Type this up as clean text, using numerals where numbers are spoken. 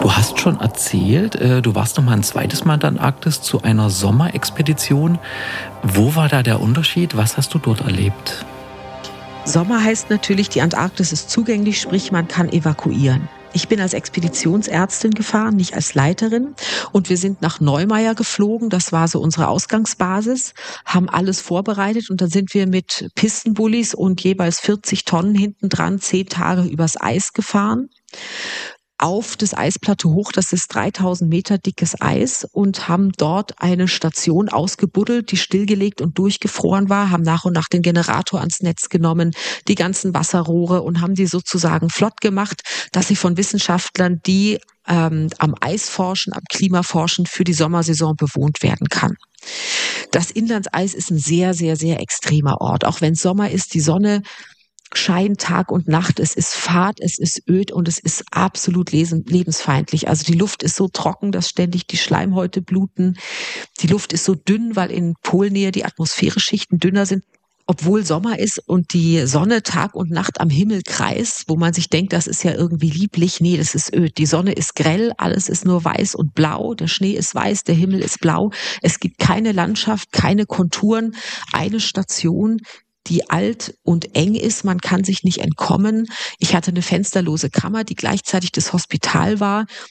Du hast schon erzählt, du warst noch mal ein zweites Mal in der Antarktis zu einer Sommerexpedition. Wo war da der Unterschied? Was hast du dort erlebt? Sommer heißt natürlich, die Antarktis ist zugänglich, sprich man kann evakuieren. Ich bin als Expeditionsärztin gefahren, nicht als Leiterin. Und wir sind nach Neumeier geflogen. Das war so unsere Ausgangsbasis, haben alles vorbereitet. Und dann sind wir mit Pistenbullis und jeweils 40 Tonnen hinten dran 10 Tage übers Eis gefahren. Auf das Eisplateau hoch, das ist 3000 Meter dickes Eis, und haben dort eine Station ausgebuddelt, die stillgelegt und durchgefroren war, haben nach und nach den Generator ans Netz genommen, die ganzen Wasserrohre, und haben die sozusagen flott gemacht, dass sie von Wissenschaftlern, die am Eis forschen, am Klima forschen, für die Sommersaison bewohnt werden kann. Das Inlandseis ist ein sehr, sehr, sehr extremer Ort. Auch wenn Sommer ist, die Sonne scheint Tag und Nacht, es ist fad, es ist öd und es ist absolut lebensfeindlich. Also die Luft ist so trocken, dass ständig die Schleimhäute bluten. Die Luft ist so dünn, weil in Polnähe die Atmosphäreschichten dünner sind. Obwohl Sommer ist und die Sonne Tag und Nacht am Himmel kreist, wo man sich denkt, das ist ja irgendwie lieblich. Nee, das ist öd. Die Sonne ist grell, alles ist nur weiß und blau. Der Schnee ist weiß, der Himmel ist blau. Es gibt keine Landschaft, keine Konturen. Eine Station, die alt und eng ist. Man kann sich nicht entkommen. Ich hatte eine fensterlose Kammer, die gleichzeitig das Hospital war.